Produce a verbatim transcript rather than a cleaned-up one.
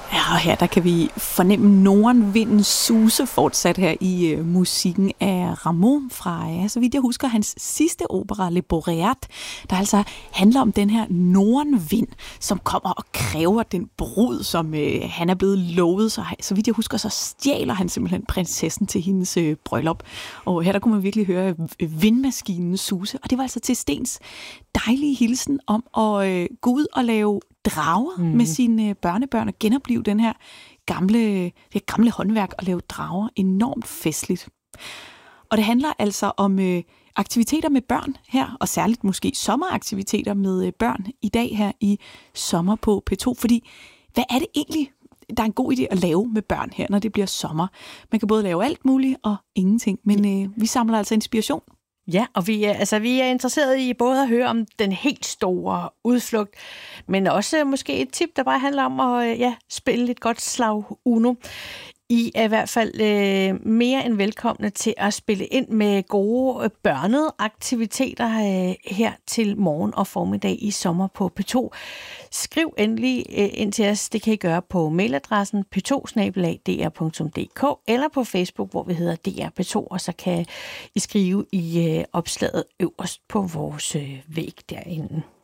Ja, og her der kan vi fornemme nordenvindens suse fortsat her i øh, musikken af Rameau fra, ja, så vidt jeg husker, hans sidste opera, Le Boreat, der altså handler om den her nordenvind, som kommer og kræver den brud, som øh, han er blevet lovet. Så, så vidt jeg husker, så stjæler han simpelthen prinsessen til hendes øh, bryllup. Og her der kunne man virkelig høre vindmaskinen suse, og det var altså til Stens dejlige hilsen om at øh, gå ud og lave drager mm. med sine børnebørn og genopleve den her gamle, det her gamle håndværk og lave drager enormt festligt. Og det handler altså om øh, aktiviteter med børn her, og særligt måske sommeraktiviteter med øh, børn i dag her i sommer på P to. Fordi hvad er det egentlig, der er en god idé at lave med børn her, når det bliver sommer? Man kan både lave alt muligt og ingenting, men øh, vi samler altså inspiration. Ja, og vi er, altså, vi er interesserede i både at høre om den helt store udflugt, men også måske et tip, der bare handler om at ja, spille et godt slag Uno. I er i hvert fald øh, mere end velkomne til at spille ind med gode øh, børnede aktiviteter øh, her til morgen og formiddag i sommer på P to. Skriv endelig øh, ind til os. Det kan I gøre på mailadressen p to snabel-a d r punktum d k eller på Facebook, hvor vi hedder D R P to, og så kan I skrive i øh, opslaget øverst på vores øh, væg derinde.